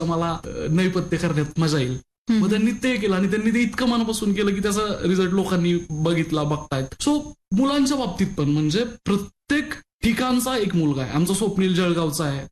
मला नैपथ्य करण्यात मजा येईल. मग त्यांनी ते केलं आणि त्यांनी ते इतकं मनापासून केलं की त्याचा रिझल्ट लोकांनी बघतायत. सो मुलांच्या बाबतीत पण म्हणजे प्रत्येक ठिकाणचा एक मुलगा आहे. आमचा स्वप्नील जळगावचा आहे,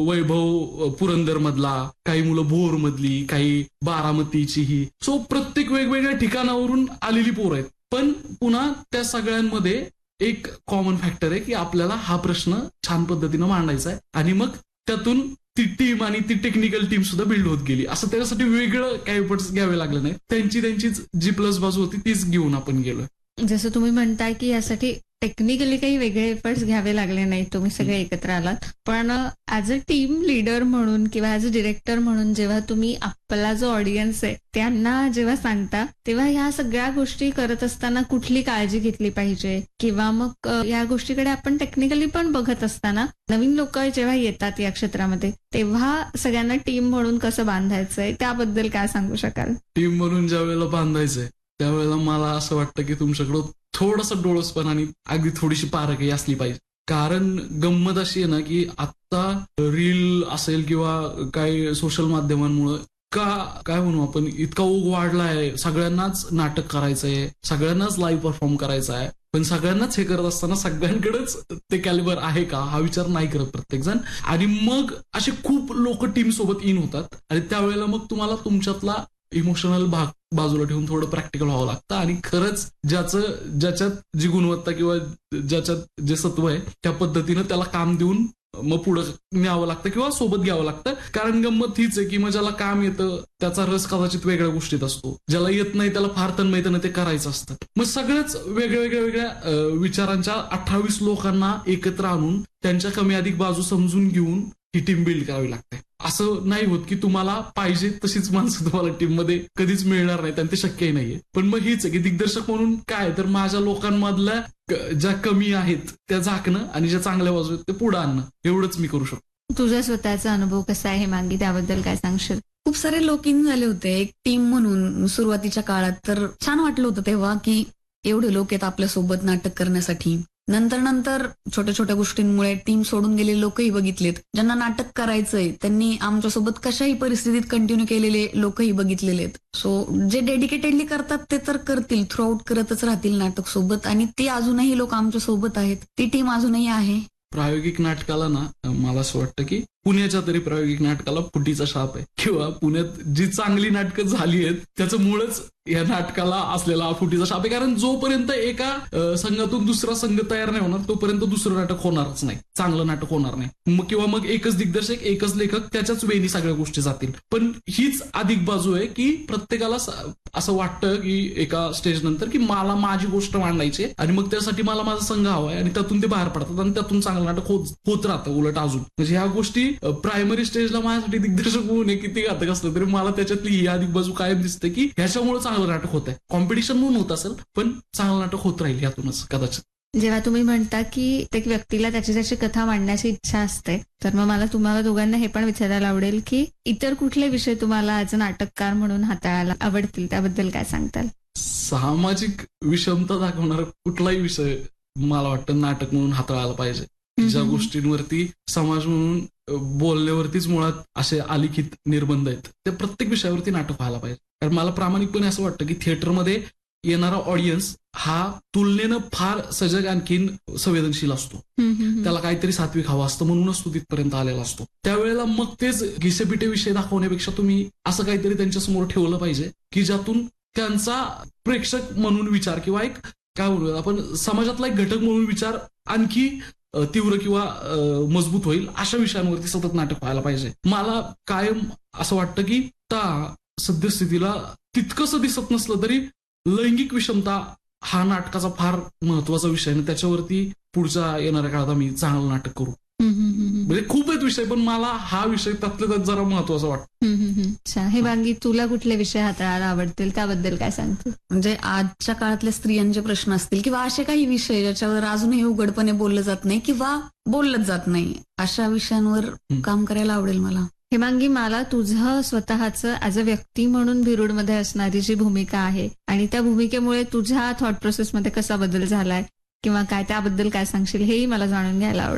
वैभव पुरंदर मधला, काही मुलं भोर मधली, काही बारामतीचीही. सो प्रत्येक वेगवेगळ्या ठिकाणावरून आलेली पोरं आहेत. पण पुन्हा त्या सगळ्यांमध्ये एक कॉमन फॅक्टर आहे की आपल्याला हा प्रश्न छान पद्धतीनं मांडायचा आहे आणि मग त्यातून ती टीम आणि ती टेक्निकल टीम सुद्धा बिल्ड होत गेली. असं त्याच्यासाठी वेगळं काही एफर्ट्स घ्यावे लागले नाही. त्यांचीच जी प्लस बाजू होती तीच घेऊन आपण गेलो. जसं तुम्ही म्हणताय की यासाठी टेक्निकली काही वेगळे एफर्ट्स घ्यावे लागले नाही, तुम्ही सगळे एकत्र आलात. पण ऍज अ टीम लीडर म्हणून किंवा ऍज अ डिरेक्टर म्हणून जेव्हा तुम्ही आपला जो ऑडियन्स आहे त्यांना जेव्हा सांगता, तेव्हा ह्या सगळ्या गोष्टी करत असताना कुठली काळजी घेतली पाहिजे किंवा मग या गोष्टीकडे आपण टेक्निकली पण बघत असताना नवीन लोक जेव्हा येतात या क्षेत्रामध्ये तेव्हा सगळ्यांना टीम म्हणून कसं बांधायचंय त्याबद्दल काय सांगू शकाल? टीम म्हणून ज्या वेळेला बांधायचंय त्यावेळेला मला असं वाटतं की तुमच्याकडं थोडंसं डोळसपण आणि अगदी थोडीशी पारखी असली पाहिजे. कारण गंमत अशी आहे ना की आता रील असेल किंवा काही सोशल माध्यमांमुळे काय म्हणू आपण, इतका ओघ वाढलाय. सगळ्यांनाच नाटक करायचंय, सगळ्यांनाच लाईव्ह परफॉर्म करायचा आहे. पण सगळ्यांनाच हे करत असताना सगळ्यांकडेच ते कॅलिबर आहे का हा विचार नाही करत प्रत्येक जण. आणि मग असे खूप लोक टीम सोबत इन होतात आणि त्यावेळेला मग तुम्हाला तुमच्यातला इमोशनल भाग बाजूला ठेवून थोडं प्रॅक्टिकल व्हावं लागतं आणि खरंच ज्याच्यात जी गुणवत्ता किंवा ज्याच्यात जे सत्व आहे त्या पद्धतीनं त्याला काम देऊन मग पुढं न्यावं लागतं किंवा सोबत घ्यावं लागतं. कारण गंमत हीच आहे की मग ज्याला काम येतं त्याचा रस कदाचित वेगळ्या गोष्टीत असतो, ज्याला येत नाही त्याला फार तन्मयतेनं ते करायचं असतं. मग सगळ्याच वेगळ्या विचारांच्या 28 लोकांना एकत्र आणून त्यांच्या कमी अधिक बाजू समजून घेऊन ही टीम बिल्ड करावी लागते. असं नाही होत की तुम्हाला पाहिजे तशीच माणसं तुम्हाला टीम मध्ये कधीच मिळणार नाहीत आणि ते शक्यही नाहीये. पण मग हीच आहे की दिग्दर्शक म्हणून काय तर माझ्या लोकांमधल्या ज्या कमी आहेत त्या झाकणं आणि ज्या चांगल्या बाजू आहेत ते पुढे आणणं, एवढंच मी करू शकतो. तुझा स्वतःचा अनुभव कसा आहे मांगी, त्याबद्दल काय सांगशील? खूप सारे लोक इन झाले होते एक टीम म्हणून सुरुवातीच्या काळात, तर छान वाटलं होतं तेव्हा की एवढे लोक आहेत आपल्यासोबत नाटक करण्यासाठी. नंतर छोट्या छोट्या गोष्टींमुळे टीम सोडून गेलेले लोकही बघितलेत. ज्यांना नाटक करायचंय त्यांनी आमच्यासोबत कशाही परिस्थितीत कंटिन्यू केलेले लोकही बघितलेले आहेत. सो जे डेडिकेटेडली करतात ते तर करतील, थ्रू आउट करतच राहतील नाटक सोबत आणि ती अजूनही लोक आमच्या सोबत आहेत, ती टीम अजूनही आहे. प्रायोगिक नाटकाला ना मला असं वाटतं की पुण्याच्या तरी प्रायोगिक नाटकाला फुटीचा शाप आहे किंवा पुण्यात जी चांगली नाटकं झाली आहेत त्याचं मूळच या नाटकाला असलेला फुटीचा शाप आहे. कारण जोपर्यंत एका संघातून दुसरा संघ तयार नाही होणार तोपर्यंत दुसरं नाटक होणारच नाही, चांगलं नाटक होणार नाही. किंवा मग एकच दिग्दर्शक एकच लेखक त्याच्याच वेळी सगळ्या गोष्टी जातील. पण हीच अधिक बाजू आहे की प्रत्येकाला असं वाटतं की एका स्टेज नंतर की मला माझी गोष्ट मांडायची आणि मग त्यासाठी मला माझा संघ हवाय आणि त्यातून ते बाहेर पडतात आणि त्यातून चांगलं नाटक होत राहतं. उलट अजून म्हणजे ह्या गोष्टी प्रायमरी स्टेजला माझ्यासाठी दिग्दर्शक होऊ नये किती घातक असलं तरी मला त्याच्यातली ही अधिक बाजू कायम दिसते की ह्याच्यामुळे चांगलं नाटक होत आहे. कॉम्पिटिशन म्हणून होत असेल पण चांगलं नाटक होत राहील यातूनच कदाचित. जेव्हा तुम्ही म्हणता की एक व्यक्तीला त्याची कथा मांडण्याची इच्छा असते, तर मग मला तुम्हाला दोघांना हे पण विचारायला आवडेल की इतर कुठले विषय तुम्हाला ॲज अ नाटककार म्हणून हाताळायला आवडतील, त्याबद्दल काय सांगताल? सामाजिक विषमता दाखवणारा कुठलाही विषय मला वाटतं नाटक म्हणून हाताळायला पाहिजे. ज्या गोष्टींवरती समाज म्हणून बोलण्यावरतीच मुळात असे अलिखित निर्बंध आहेत त्या प्रत्येक विषयावरती नाटक व्हायला पाहिजे. कारण मला प्रामाणिकपणे असं वाटतं की थिएटरमध्ये येणारा ऑडियन्स हा तुलनेनं फार सजग आणखीन संवेदनशील असतो. त्याला काहीतरी सात्विक हवं असतं म्हणूनच तो तिथपर्यंत आलेला असतो. त्यावेळेला मग तेच घिसेपिटे विषय दाखवण्यापेक्षा तुम्ही असं काहीतरी त्यांच्यासमोर ठेवलं पाहिजे की ज्यातून त्यांचा प्रेक्षक म्हणून विचार किंवा एक काय म्हणूया आपण समाजातला एक घटक म्हणून विचार आणखी तीव्र किंवा मजबूत होईल. अशा विषयांवरती सतत नाटक व्हायला पाहिजे. मला कायम असं वाटतं की सद्यस्थितीला तितकंसं दिसत नसलं तरी लैंगिक विषमता हा नाटकाचा फार महत्वाचा विषय आहे. त्याच्यावरती पुढच्या येणाऱ्या काळात आम्ही चांगलं नाटक करू. म्हणजे खूप आहेत विषय पण मला हा विषय त्यातल्या त्यात जरा महत्वाचा वाटतो. हे बांगी, तुला कुठले विषय हाताळायला आवडतील त्याबद्दल काय सांगतो? म्हणजे आजच्या काळातल्या स्त्रियांचे प्रश्न असतील किंवा असे काही विषय ज्याच्यावर अजूनही उघडपणे बोललं जात नाही किंवा बोललंच जात नाही, अशा विषयांवर काम करायला आवडेल मला. हेमांगी, मला तुझं स्वतःचं ऍज अ व्यक्ती म्हणून भिरूडमध्ये असणारी जी भूमिका आहे आणि त्या भूमिकेमुळे तुझ्या थॉट प्रोसेसमध्ये कसा बदल झालाय किंवा काय, त्याबद्दल काय सांगशील हेही मला जाणून घ्यायला आवडेल.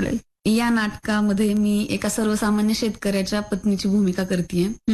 या नाटकामध्ये मी एका सर्वसामान्य शेतकऱ्याच्या पत्नीची भूमिका करतेय.